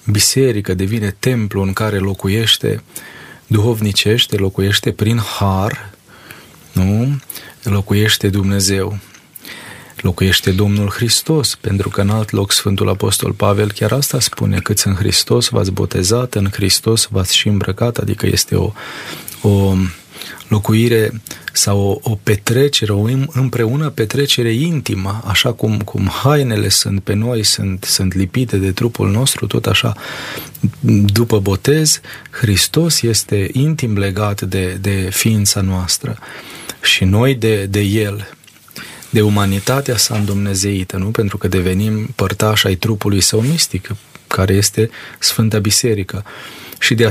biserică, devine templu în care locuiește duhovnicește, locuiește prin har, nu? Locuiește Dumnezeu, locuiește Domnul Hristos, pentru că în alt loc Sfântul Apostol Pavel chiar asta spune, câți în Hristos v-ați botezat, în Hristos v-ați și îmbrăcat, adică este o locuire sau o petrecere, o împreună petrecere intimă, așa cum hainele sunt pe noi, sunt lipite de trupul nostru, tot așa după botez, Hristos este intim legat de ființa noastră și noi de El, de umanitatea sa îndumnezeită, nu? Pentru că devenim părtași ai trupului său mistic, care este Sfânta Biserică. Și de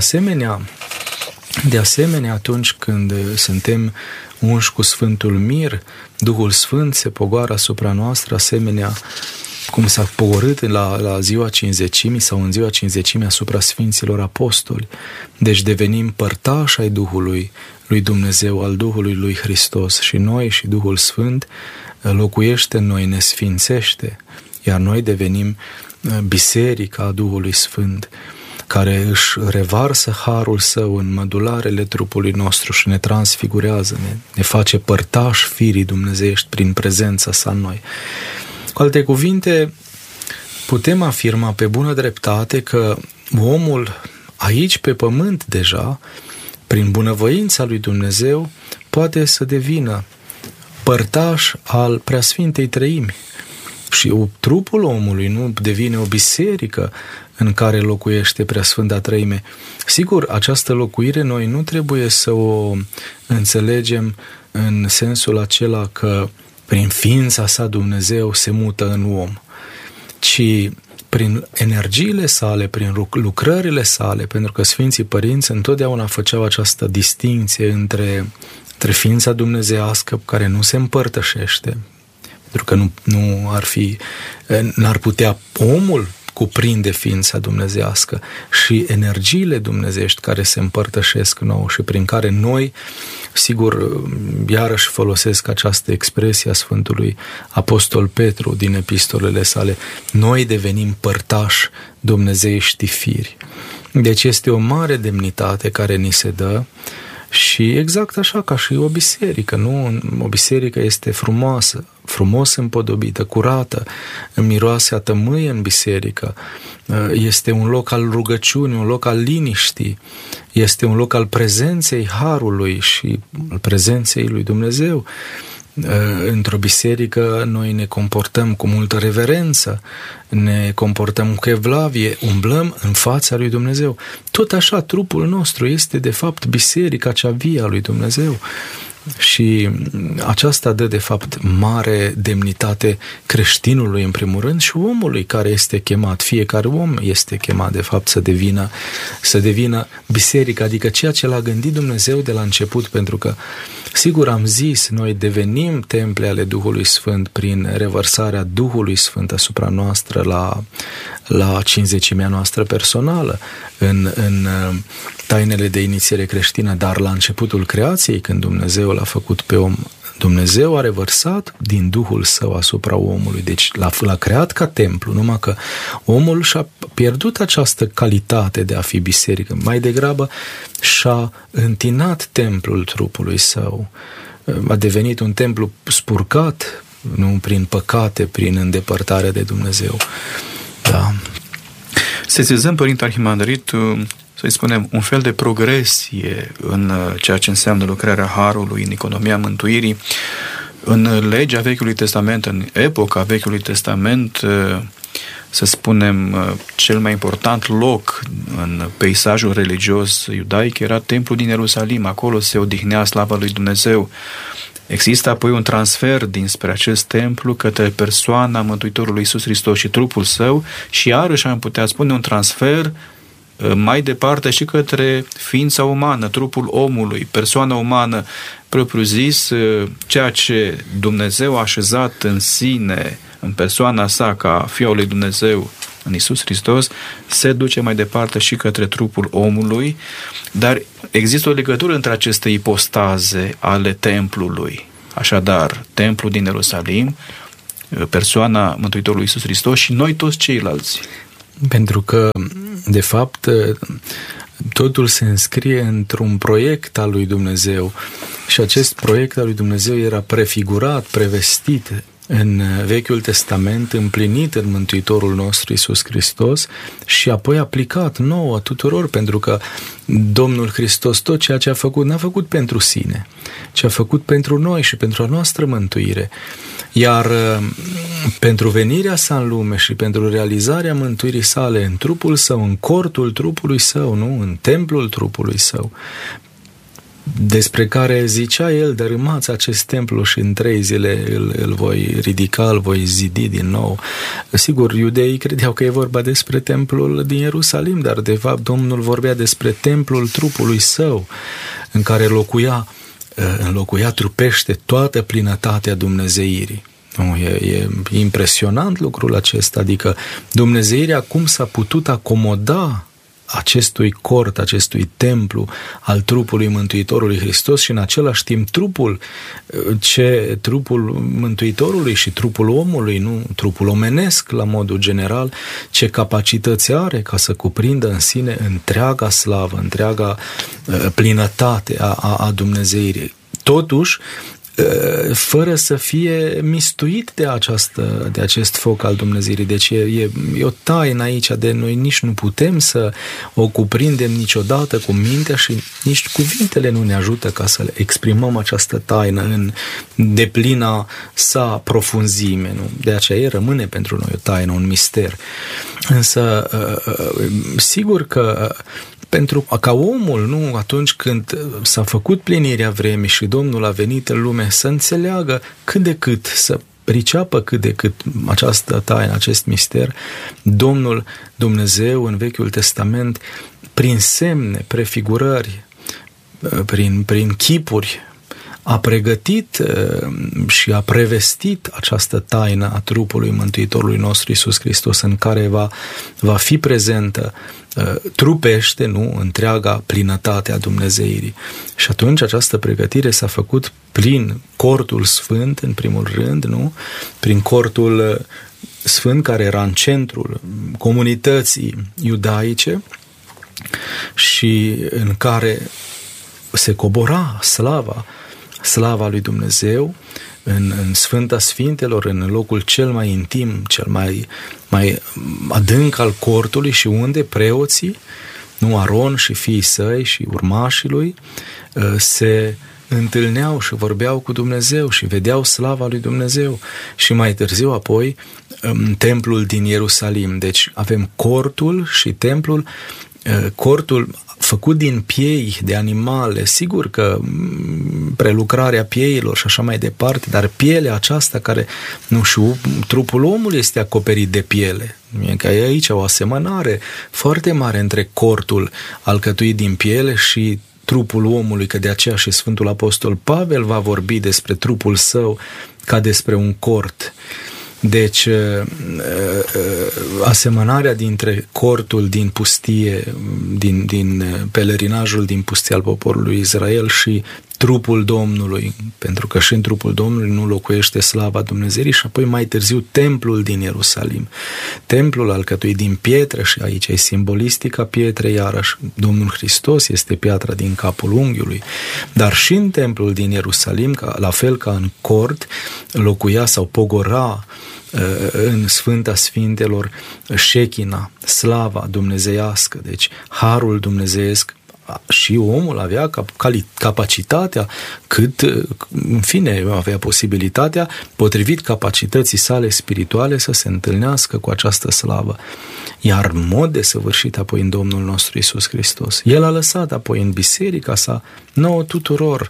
asemenea, atunci când suntem unși cu Sfântul Mir, Duhul Sfânt se pogoară asupra noastră, asemenea cum s-a pogorât la ziua Cincizecimii sau în ziua Cincizecimii asupra Sfinților Apostoli. Deci devenim părtași ai Duhului lui Dumnezeu, al Duhului lui Hristos și noi și Duhul Sfânt locuiește în noi, ne sfințește, iar noi devenim biserica Duhului Sfânt, care își revarsă harul său în mădularele trupului nostru și ne transfigurează, ne face părtași firii dumnezeiești prin prezența sa în noi. Cu alte cuvinte, putem afirma pe bună dreptate că omul aici pe pământ deja, prin bunăvoința lui Dumnezeu, poate să devină părtaș al Preasfintei Treimi. Și trupul omului nu devine o biserică în care locuiește Preasfânta Treime. Sigur, această locuire noi nu trebuie să o înțelegem în sensul acela că prin ființa sa Dumnezeu se mută în om, ci prin energiile sale, prin lucrările sale, pentru că Sfinții Părinți întotdeauna făceau această distinție între ființa dumnezeiască care nu se împărtășește, pentru că n-ar putea omul cuprinde ființa dumnezeiască, și energiile dumnezeiești care se împărtășesc nouă și prin care noi, sigur, iarăși folosesc această expresie a Sfântului Apostol Petru din epistolele sale, noi devenim părtași dumnezeiești firi. Deci este o mare demnitate care ni se dă. Și exact așa ca și o biserică, nu? O biserică este frumoasă, frumos împodobită, curată, miroase a tămâie în biserică, este un loc al rugăciunii, un loc al liniștii, este un loc al prezenței Harului și al prezenței lui Dumnezeu. Într-o biserică noi ne comportăm cu multă reverență, ne comportăm cu evlavie, umblăm în fața lui Dumnezeu. Tot așa trupul nostru este de fapt biserica cea vie a lui Dumnezeu. Și aceasta dă de fapt mare demnitate creștinului în primul rând și omului care este chemat. Fiecare om este chemat de fapt să devină biserică, adică ceea ce l-a gândit Dumnezeu de la început, pentru că sigur am zis, noi devenim temple ale Duhului Sfânt prin revărsarea Duhului Sfânt asupra noastră la cincizecimea noastră personală, în tainele de inițiere creștină, dar la începutul creației, când Dumnezeu l-a făcut pe om, Dumnezeu a revărsat din Duhul Său asupra omului. Deci l-a creat ca templu, numai că omul și-a pierdut această calitate de a fi biserică. Mai degrabă și-a întinat templul trupului său. A devenit un templu spurcat, nu prin păcate, prin îndepărtare de Dumnezeu. Da. Sesizăm, Părinte Arhimandrit, să-i spunem, un fel de progresie în ceea ce înseamnă lucrarea Harului, în economia mântuirii. În legea Vechiului Testament, în epoca Vechiului Testament, să spunem, cel mai important loc în peisajul religios iudaic era templul din Ierusalim. Acolo se odihnea slava lui Dumnezeu. Există apoi un transfer dinspre acest templu către persoana Mântuitorului Iisus Hristos și trupul său și iarăși am putea spune un transfer mai departe și către ființa umană, trupul omului, persoana umană, propriu zis, ceea ce Dumnezeu a așezat în sine, în persoana sa ca Fiul lui Dumnezeu, în Iisus Hristos, se duce mai departe și către trupul omului, dar există o legătură între aceste ipostaze ale templului. Așadar, templul din Ierusalim, persoana Mântuitorului Iisus Hristos și noi toți ceilalți. Pentru că, de fapt, totul se înscrie într-un proiect al lui Dumnezeu și acest proiect al lui Dumnezeu era prefigurat, prevestit în Vechiul Testament, împlinit în Mântuitorul nostru Iisus Hristos și apoi aplicat nouă tuturor, pentru că Domnul Hristos tot ceea ce a făcut n-a făcut pentru sine, ci a făcut pentru noi și pentru a noastră mântuire. Iar pentru venirea sa în lume și pentru realizarea mântuirii sale în trupul său, în cortul trupului său, nu? În templul trupului său, despre care zicea el: dărâmați acest templu și în 3 zile îl voi ridica, îl voi zidi din nou. Sigur, iudeii credeau că e vorba despre templul din Ierusalim, dar de fapt Domnul vorbea despre templul trupului său, în care înlocuia trupește toată plinătatea dumnezeirii. E impresionant lucrul acesta, adică dumnezeirea cum s-a putut acomoda acestui cort, acestui templu al trupului Mântuitorului Hristos și în același timp trupul Mântuitorului și trupul omului, nu trupul omenesc la modul general, ce capacități are ca să cuprindă în sine întreaga slavă, întreaga plinătate a Dumnezeirii. Totuși, fără să fie mistuit de acest foc al Dumnezeirii. Deci e o taină aici de noi nici nu putem să o cuprindem niciodată cu mintea și nici cuvintele nu ne ajută ca să exprimăm această taină în deplina sa profunzime. Nu? De aceea rămâne pentru noi o taină, un mister. Însă, sigur că pentru ca omul, nu, atunci când s-a făcut plinirea vremii și Domnul a venit în lume, să înțeleagă cât de cât, să priceapă cât de cât această taină, acest mister, Domnul Dumnezeu în Vechiul Testament, prin semne, prefigurări, prin chipuri, a pregătit și a prevestit această taină a trupului Mântuitorului nostru Iisus Hristos, în care va fi prezentă trupește, nu, întreaga plinătate a Dumnezeirii. Și atunci această pregătire s-a făcut prin cortul sfânt, în primul rând, nu? Prin cortul sfânt care era în centrul comunității iudaice și în care se cobora slava lui Dumnezeu în Sfânta Sfintelor, în locul cel mai intim, cel mai adânc al cortului și unde preoții, nu, Aron și fiii săi și urmașii lui, se întâlneau și vorbeau cu Dumnezeu și vedeau slava lui Dumnezeu. Și mai târziu apoi templul din Ierusalim. Deci avem cortul și templul. Cortul făcut din piei de animale, sigur că prelucrarea pieilor și așa mai departe, dar pielea aceasta care, nu știu, trupul omului este acoperit de piele. Că e aici o asemănare foarte mare între cortul alcătuit din piele și trupul omului, că de aceea și Sfântul Apostol Pavel va vorbi despre trupul său ca despre un cort. Deci, asemănarea dintre cortul din pustie, din pelerinajul din pustie al poporului Israel și trupul Domnului, pentru că și în trupul Domnului nu locuiește slava Dumnezeirii, și apoi mai târziu templul din Ierusalim. Templul alcătuit din pietre, și aici e simbolistica pietrei, iarăși Domnul Hristos este piatra din capul unghiului, dar și în templul din Ierusalim, la fel ca în cort, locuia sau pogora în Sfânta Sfintelor Șechina, slava dumnezeiască, deci harul dumnezeiesc. Și omul avea capacitatea, în fine, avea posibilitatea, potrivit capacității sale spirituale, să se întâlnească cu această slavă. Iar în mod desăvârșit apoi în Domnul nostru Iisus Hristos. El a lăsat apoi în biserica sa nouă tuturor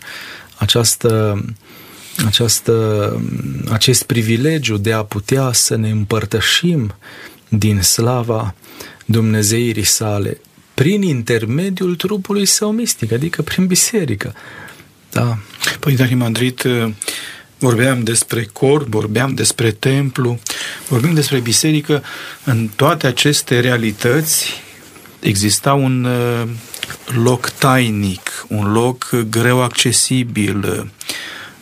acest privilegiu de a putea să ne împărtășim din slava Dumnezeirii sale prin intermediul trupului său mistic, adică prin biserică. Da. Părinte Arhimandrit, vorbeam despre cort, vorbeam despre templu, vorbim despre biserică. În toate aceste realități exista un loc tainic, un loc greu accesibil,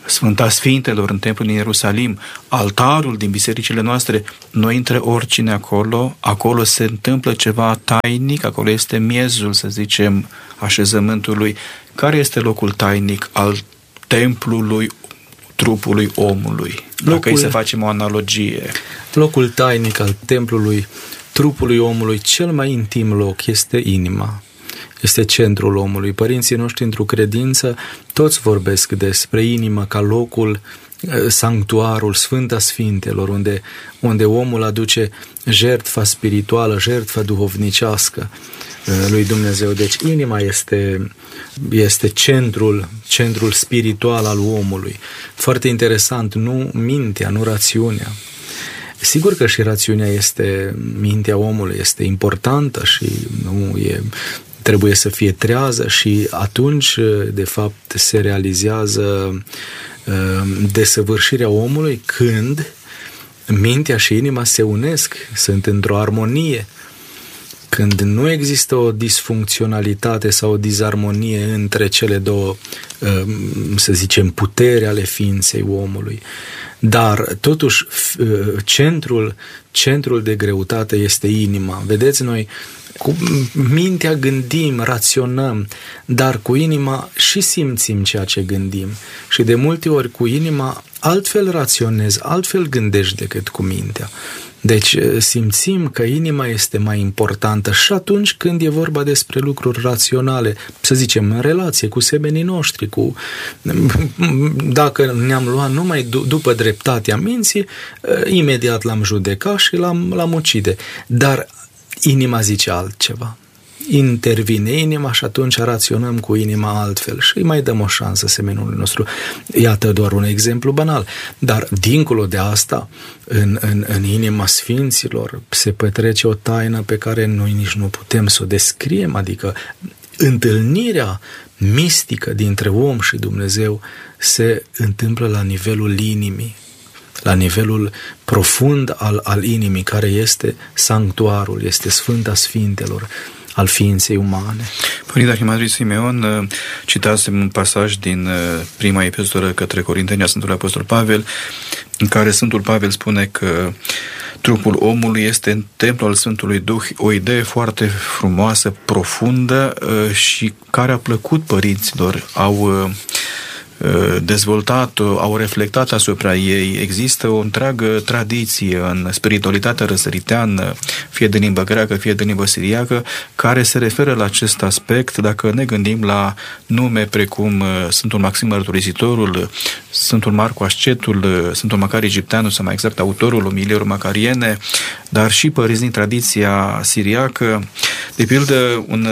Sfânta Sfintelor în templul din Ierusalim, altarul din bisericile noastre, noi intră oricine acolo se întâmplă ceva tainic, acolo este miezul, să zicem, așezământului. Care este locul tainic al templului trupului omului? Dacă îi să facem o analogie. Locul tainic al templului trupului omului, cel mai intim loc, este inima. Este centrul omului. Părinții noștri într-o credință toți vorbesc despre inimă ca locul, sanctuarul, Sfânta Sfintelor, unde omul aduce jertfa spirituală, jertfa duhovnicească lui Dumnezeu. Deci inima este centrul spiritual al omului. Foarte interesant, nu mintea, nu rațiunea. Sigur că și rațiunea mintea omului este importantă și trebuie să fie trează și atunci, de fapt, se realizează desăvârșirea omului când mintea și inima se unesc, sunt într-o armonie, când nu există o disfuncționalitate sau o dizarmonie între cele două, să zicem, puteri ale ființei omului. Dar, totuși, centrul de greutate este inima. Vedeți, noi cu mintea gândim, raționăm, dar cu inima și simțim ceea ce gândim. Și de multe ori cu inima altfel raționezi, altfel gândești decât cu mintea. Deci simțim că inima este mai importantă și atunci când e vorba despre lucruri raționale, să zicem, în relație cu semenii noștri, dacă ne-am luat numai după dreptatea minții, imediat l-am judecat și l-am ucide. Dar inima zice altceva. Intervine inima și atunci raționăm cu inima altfel și îi mai dăm o șansă semenului nostru. Iată doar un exemplu banal. Dar dincolo de asta, în inima sfinților se petrece o taină pe care noi nici nu putem să o descriem, adică întâlnirea mistică dintre om și Dumnezeu se întâmplă la nivelul inimii, la nivelul profund al inimii, care este sanctuarul, este Sfânta Sfintelor al ființei umane. Părinte Arhimandrit Simeon, citasem un pasaj din prima epistolă către Corinteni a Sfântului Apostol Pavel, în care Sfântul Pavel spune că trupul omului este în templul al Sfântului Duh, o idee foarte frumoasă, profundă și care a plăcut părinților, au dezvoltat, au reflectat asupra ei. Există o întreagă tradiție în spiritualitatea răsăriteană, fie de limbă greacă, fie de limbă siriacă, care se referă la acest aspect. Dacă ne gândim la nume precum Sfântul Maxim Mărturisitorul, Sfântul Marcu Ascetul, Sfântul Macari Egipteanu, sau mai exact autorul Omiliilor Macariene, dar și părinți din tradiția siriacă, de pildă un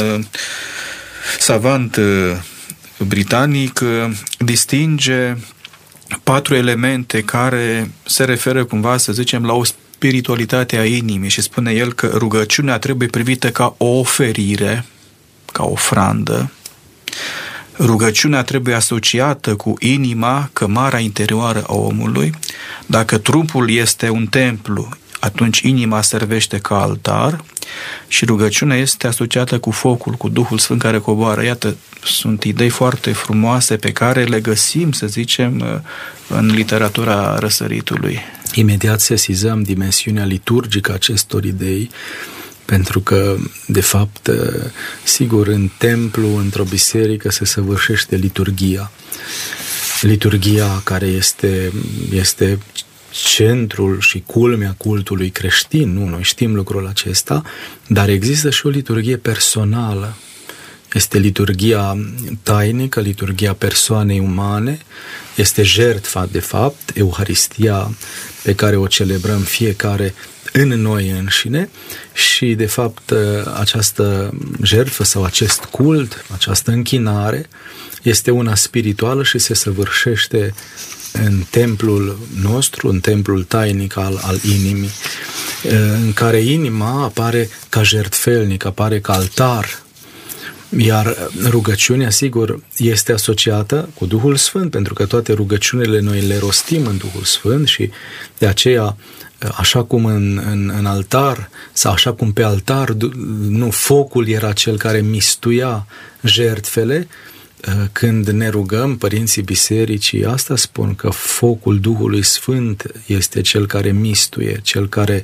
savant britanic distinge 4 elemente care se referă cumva, să zicem, la o spiritualitate a inimii și spune el că rugăciunea trebuie privită ca o oferire, ca o ofrandă. Rugăciunea trebuie asociată cu inima, cămara interioară a omului. Dacă trupul este un templu, atunci inima servește ca altar și rugăciunea este asociată cu focul, cu Duhul Sfânt care coboară. Iată, sunt idei foarte frumoase pe care le găsim, să zicem, în literatura răsăritului. Imediat sesizăm dimensiunea liturgică acestor idei, pentru că, de fapt, sigur, în templu, într-o biserică, se săvârșește liturghia. Liturghia care este centrul și culmea cultului creștin, nu? Noi știm lucrul acesta, dar există și o liturghie personală. Este liturghia tainică, liturghia persoanei umane, este jertfa, de fapt, Euharistia pe care o celebrăm fiecare în noi înșine și, de fapt, această jertfă sau acest cult, această închinare este una spirituală și se săvârșește în templul nostru, în templul tainic al inimii, în care inima apare ca jertfelnic, apare ca altar. Iar rugăciunea, sigur, este asociată cu Duhul Sfânt, pentru că toate rugăciunile noi le rostim în Duhul Sfânt și de aceea, așa cum în altar, sau așa cum pe altar, nu, focul era cel care mistuia jertfele, când ne rugăm, părinții bisericii, asta spun, că focul Duhului Sfânt este cel care mistuie, cel care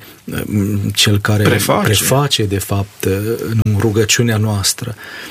preface de fapt în rugăciunea noastră,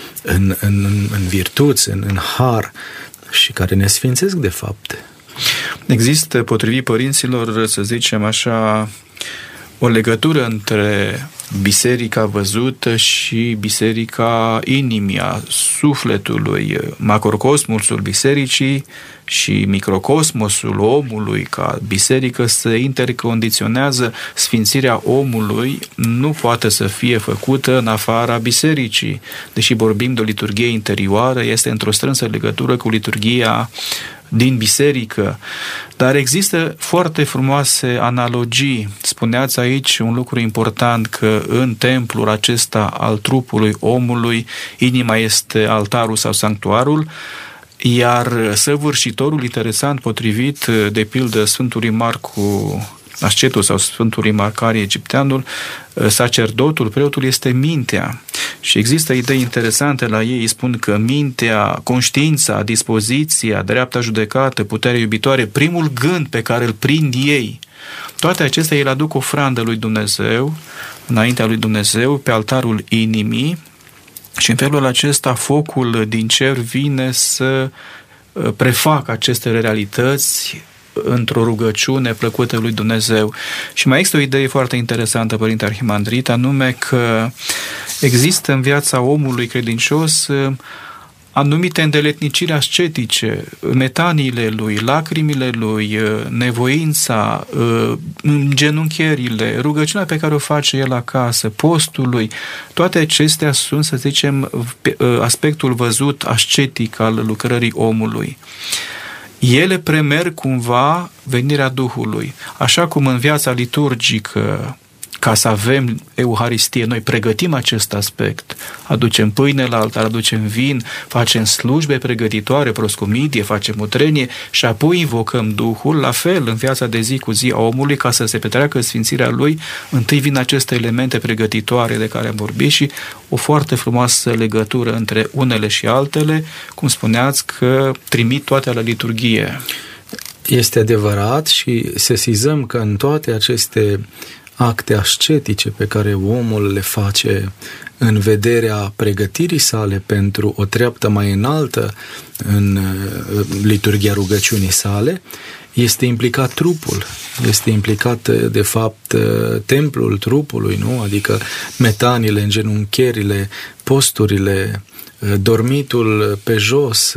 în virtuți, în har, și care ne sfințesc de fapt. Există, potrivit părinților, să zicem așa, o legătură între biserica văzută și biserica inimii, a sufletului, macrocosmosul bisericii și microcosmosul omului ca biserică se intercondiționează. Sfințirea omului nu poate să fie făcută în afara bisericii. Deși vorbim de o liturghie interioară, este într-o strânsă legătură cu liturghia din biserică. Dar există foarte frumoase analogii. Spuneați aici un lucru important, că în templul acesta al trupului omului, inima este altarul sau sanctuarul, iar săvârșitorul, interesant, potrivit de pildă Sfântului Marcu Ascetul sau Sfântului Macarie Egipteanul, sacerdotul, preotul este mintea. Și există idei interesante la ei. Îi spun că mintea, conștiința, dispoziția, dreapta judecată, puterea iubitoare, primul gând pe care îl prind ei, toate acestea îl aduc ofrandă lui Dumnezeu, înaintea lui Dumnezeu, pe altarul inimii, și în felul acesta focul din cer vine să prefacă aceste realități într-o rugăciune plăcută lui Dumnezeu. Și mai există o idee foarte interesantă, Părinte Arhimandrit, anume că există în viața omului credincios anumite îndeletniciri ascetice, metaniile lui, lacrimile lui, nevoința, îngenunchierile, rugăciunea pe care o face el acasă, postul lui. Toate acestea sunt, să zicem, aspectul văzut ascetic al lucrării omului. Ele premerg cumva venirea Duhului. Așa cum în viața liturgică, ca să avem Euharistie, noi pregătim acest aspect. Aducem pâine la altar, aducem vin, facem slujbe pregătitoare, proscomidie, facem mutrenie și apoi invocăm Duhul. La fel, în viața de zi cu zi a omului, ca să se petreacă sfințirea lui, întâi vin aceste elemente pregătitoare de care am vorbit și o foarte frumoasă legătură între unele și altele, cum spuneați, că trimit toate la liturghie. Este adevărat și sesizăm că în toate aceste acte ascetice pe care omul le face în vederea pregătirii sale pentru o treaptă mai înaltă în liturghia rugăciunii sale, este implicat trupul, este implicat de fapt templul trupului, nu? Adică metanile, îngenunchierile, posturile, dormitul pe jos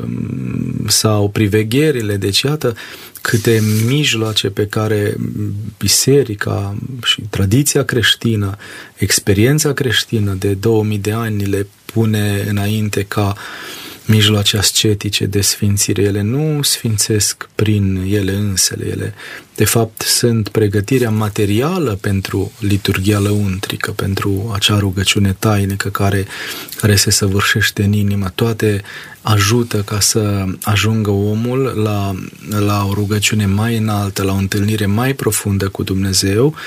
sau privegherile. Deci iată câte mijloace pe care biserica și tradiția creștină, experiența creștină de 2000 de ani le pune înainte ca mijloace ascetice de sfințire. Ele nu sfințesc prin ele însele, ele de fapt sunt pregătirea materială pentru liturghia lăuntrică, pentru acea rugăciune tainică care se săvârșește în inimă. Toate ajută ca să ajungă omul la o rugăciune mai înaltă, la o întâlnire mai profundă cu Dumnezeu.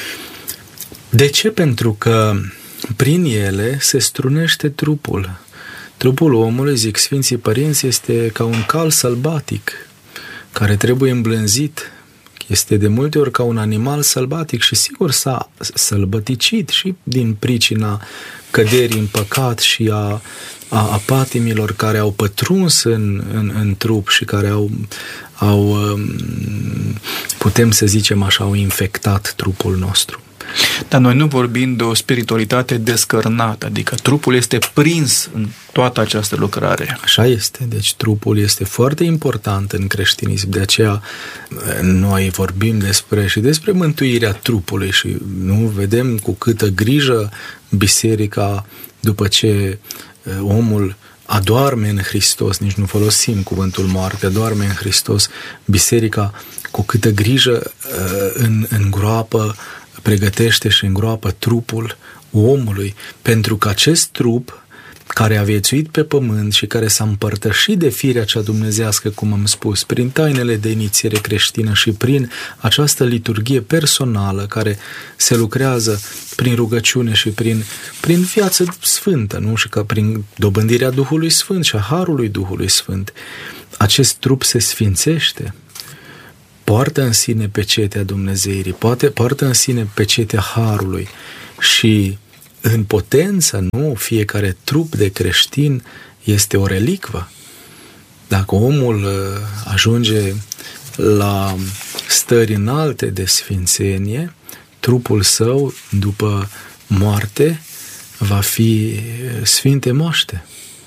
De ce? Pentru că prin ele se strunește trupul. Trupul omului, zic Sfinții Părinți, este ca un cal sălbatic care trebuie îmblânzit. Este de multe ori ca un animal sălbatic și sigur s-a sălbăticit și din pricina căderii în păcat și a patimilor care au pătruns în trup și care au putem să zicem așa, au infectat trupul nostru. Dar noi nu vorbim de o spiritualitate descărnată, adică trupul este prins în toată această lucrare. Așa este, deci trupul este foarte important în creștinism, de aceea noi vorbim despre mântuirea trupului și nu vedem cu câtă grijă biserica, după ce omul adoarme în Hristos, nici nu folosim cuvântul moarte, adoarme în Hristos, biserica cu câtă grijă îngroapă, pregătește și îngroapă trupul omului, pentru că acest trup care a viețuit pe pământ și care s-a împărtășit de firea cea dumnezească, cum am spus, prin tainele de inițiere creștină și prin această liturghie personală care se lucrează prin rugăciune și prin viață sfântă, nu? Și că prin dobândirea Duhului Sfânt și a harului Duhului Sfânt, acest trup se sfințește, poartă în sine pecetea Dumnezeirii, poartă în sine pecetea harului și în potență, nu? Fiecare trup de creștin este o relicvă. Dacă omul ajunge la stări înalte de sfințenie, trupul său, după moarte, va fi sfinte moaște.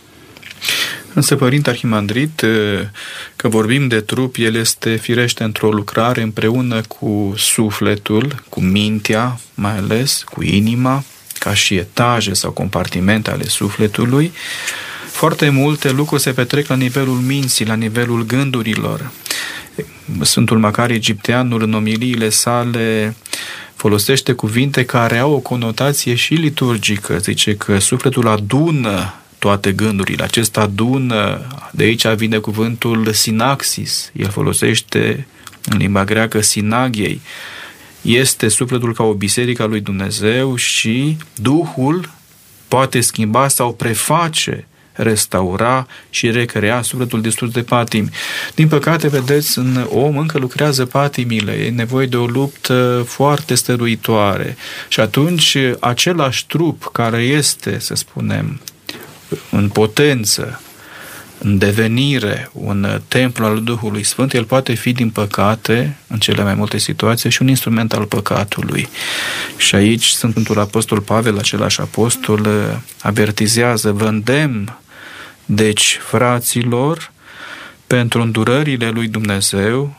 Însă, Părinte Arhimandrit, că vorbim de trup, el este firește într-o lucrare împreună cu sufletul, cu mintea, mai ales cu inima, ca și etaje sau compartimente ale sufletului. Foarte multe lucruri se petrec la nivelul minții, la nivelul gândurilor. Sfântul Macari Egipteanul, în omiliile sale, folosește cuvinte care au o conotație și liturgică. Zice că sufletul adună toate gândurile. Acesta adună, de aici vine cuvântul sinaxis. El folosește în limba greacă sinagiei. Este sufletul ca o biserică a lui Dumnezeu și Duhul poate schimba sau preface, restaura și recrea sufletul distrus de patimi. Din păcate, vedeți, în om încă lucrează patimile, e nevoie de o luptă foarte stăruitoare. Și atunci, același trup care este, să spunem, în potență, în devenire, un templu al Duhului Sfânt, el poate fi, din păcate, în cele mai multe situații, și un instrument al păcatului. Și aici Sfântul Apostol Pavel, același apostol, avertizează: vă îndemn, deci, fraților, pentru îndurările lui Dumnezeu,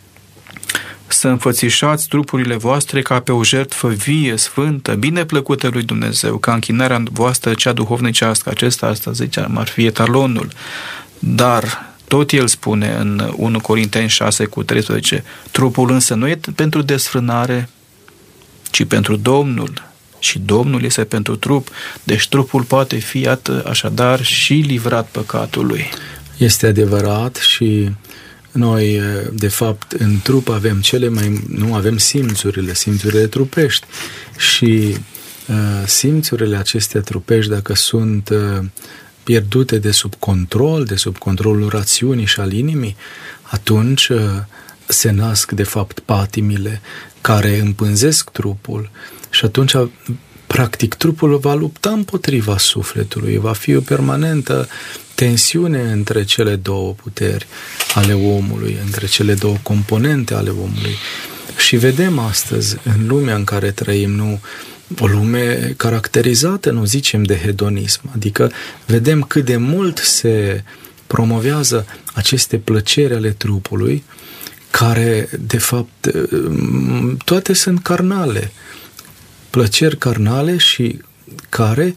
să înfățișați trupurile voastre ca pe o jertfă vie, sfântă, bine plăcută lui Dumnezeu, ca închinarea voastră cea duhovnicească. Acesta, asta zice, ar fi etalonul. Dar tot el spune în 1 Corinteni 6:13, trupul însă nu e pentru desfrânare, ci pentru Domnul. Și Domnul este pentru trup. Deci trupul poate fi, așadar, și livrat păcatului. Este adevărat și noi, de fapt, în trup avem nu avem simțurile trupești și simțurile acestea trupești, dacă sunt pierdute de sub controlul rațiunii și al inimii, atunci se nasc, de fapt, patimile care împânzesc trupul și atunci, practic, trupul va lupta împotriva sufletului, va fi o permanentă tensiune între cele două puteri ale omului, între cele două componente ale omului. Și vedem astăzi, în lumea în care trăim, nu o lume caracterizată, nu zicem, de hedonism, adică vedem cât de mult se promovează aceste plăceri ale trupului, care, de fapt, toate sunt carnale, plăceri carnale și care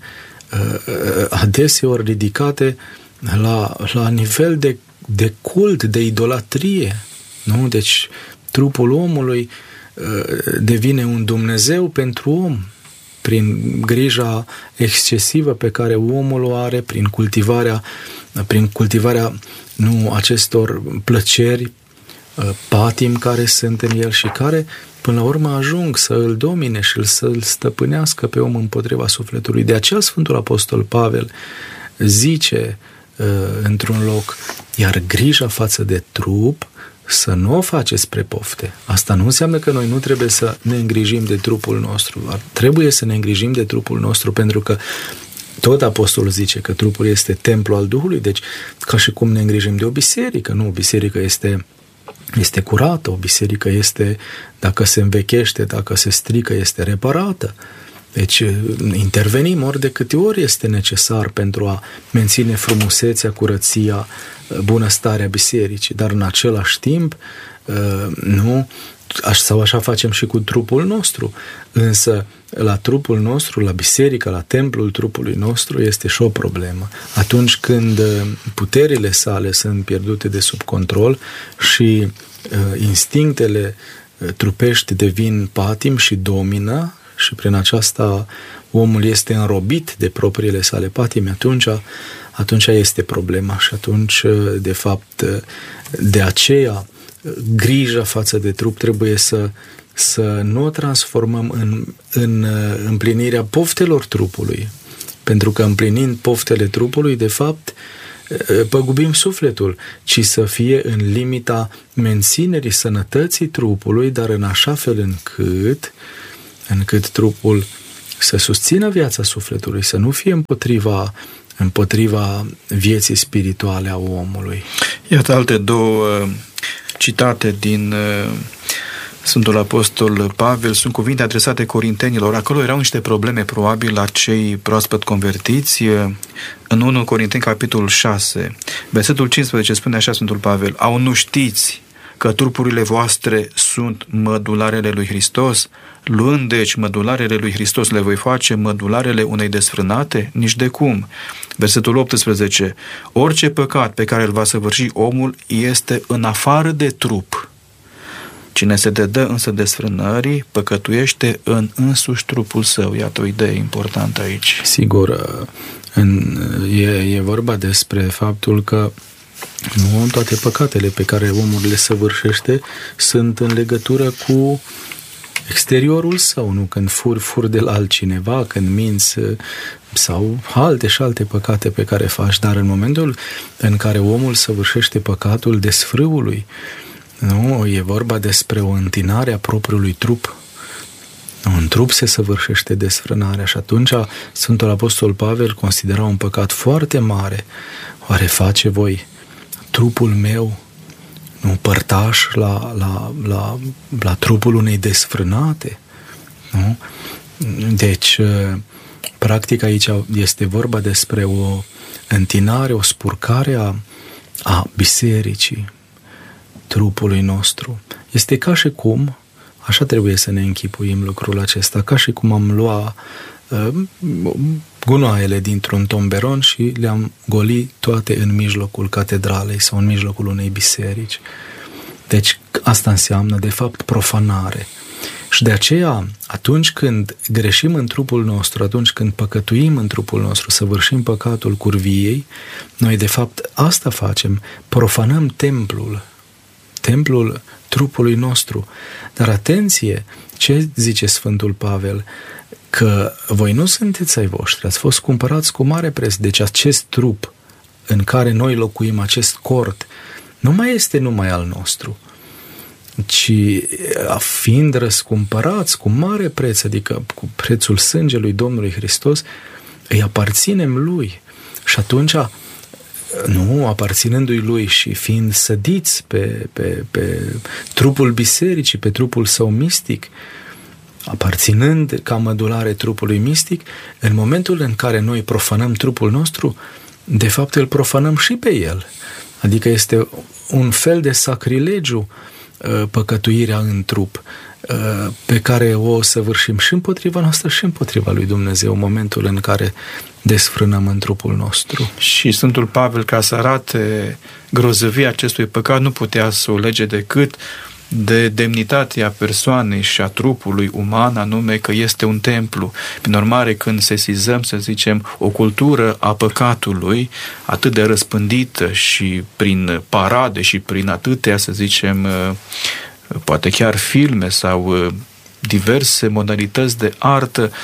adeseori ridicate la nivel de cult, de idolatrie, nu? Deci trupul omului devine un Dumnezeu pentru om, prin grija excesivă pe care omul o are, prin cultivarea acestor plăceri, patimi care sunt în el și care până la urmă ajung să îl domine și să-l stăpânească pe om împotriva sufletului. De aceea Sfântul Apostol Pavel zice într-un loc: iar grija față de trup să nu o faceți spre pofte. Asta nu înseamnă că noi nu trebuie să ne îngrijim de trupul nostru. Trebuie să ne îngrijim de trupul nostru, pentru că tot apostolul zice că trupul este templu al Duhului, deci ca și cum ne îngrijim de o biserică. Nu, o biserică este curată, o biserică este, dacă se învechește, dacă se strică, este reparată. Deci intervenim ori de câte ori este necesar pentru a menține frumusețea, curăția, bunăstarea bisericii, dar în același timp nu, sau așa facem și cu trupul nostru, însă la trupul nostru, la biserică, la templul trupului nostru este și o problemă. Atunci când puterile sale sunt pierdute de sub control și instinctele trupești devin patim și domină și prin aceasta omul este înrobit de propriile sale patimi, atunci este problema și atunci, de fapt, de aceea grija față de trup trebuie să nu o transformăm în împlinirea poftelor trupului, Pentru că împlinind poftele trupului, de fapt, păgubim sufletul, ci să fie în limita menținerii sănătății trupului, dar în așa fel încât trupul să susțină viața sufletului, să nu fie împotriva vieții spirituale a omului. Iată alte două citate din Sfântul Apostol Pavel, sunt cuvinte adresate corintenilor. Acolo erau niște probleme probabil la cei proaspăt convertiți. În 1 Corinteni, capitolul 6, versetul 15, spune așa Sfântul Pavel: Au nu știți că trupurile voastre sunt mădularele lui Hristos? Luând deci mădularele lui Hristos, le voi face mădularele unei desfrânate? Nici de cum. Versetul 18: Orice păcat pe care îl va săvârși omul este în afară de trup. Cine se dedă însă desfrânării, păcătuiește în însuși trupul său. Iată o idee importantă aici. Sigur, e vorba despre faptul că nu toate păcatele pe care omul le săvârșește sunt în legătură cu exteriorul său, nu? Când furi de la altcineva, când minți sau alte și alte păcate pe care faci, dar în momentul în care omul săvârșește păcatul desfrâului, nu, e vorba despre o întinare a propriului trup. În trup se săvârșește desfrânarea și atunci Sfântul Apostol Pavel considera un păcat foarte mare. Oare face voi trupul meu nu părtaș la trupul unei desfrânate? Nu? Deci, practic aici este vorba despre o întinare, o spurcare a bisericii, trupului nostru. Este ca și cum, așa trebuie să ne închipuim lucrul acesta, ca și cum am luat gunoaiele dintr-un tomberon și le-am golit toate în mijlocul catedralei sau în mijlocul unei biserici. Deci asta înseamnă, de fapt, profanare. Și de aceea, atunci când greșim în trupul nostru, atunci când păcătuim în trupul nostru, săvârșim păcatul curviei, noi, de fapt, asta facem, profanăm templul trupului nostru. Dar atenție, ce zice Sfântul Pavel? Că voi nu sunteți ai voștri, ați fost cumpărați cu mare preț. Deci acest trup în care noi locuim, acest cort, nu mai este numai al nostru, ci fiind răscumpărați cu mare preț, adică cu prețul sângelui Domnului Hristos, îi aparținem Lui. Și atunci, nu, aparținându-i Lui și fiind sădiți pe trupul bisericii, pe trupul său mistic, aparținând ca mădulare trupului mistic, în momentul în care noi profanăm trupul nostru, de fapt îl profanăm și pe el. Adică este un fel de sacrilegiu păcătuirea în trup, pe care o săvârșim și împotriva noastră și împotriva lui Dumnezeu în momentul în care desfrânăm în trupul nostru. Și Sfântul Pavel, ca să arate grozăvia acestui păcat, nu putea să o lege decât de demnitatea persoanei și a trupului uman, anume că este un templu. Prin urmare, când sesizăm, să zicem, o cultură a păcatului atât de răspândită și prin parade și prin atâtea, să zicem, poate chiar filme sau diverse modalități de artă,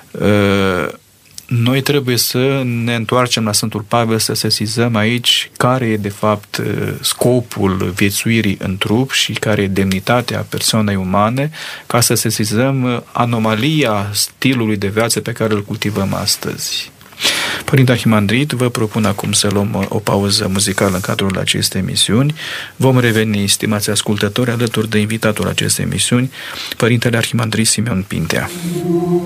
noi trebuie să ne întoarcem la Sfântul Pavel, să sesizăm aici care e de fapt scopul viețuirii în trup și care e demnitatea persoanei umane, ca să sesizăm anomalia stilului de viață pe care îl cultivăm astăzi. Părinte Arhimandrit, vă propun acum să luăm o pauză muzicală în cadrul acestei emisiuni. Vom reveni, stimați ascultători, alături de invitatul acestei emisiuni, Părintele Arhimandrit Simeon Pintea.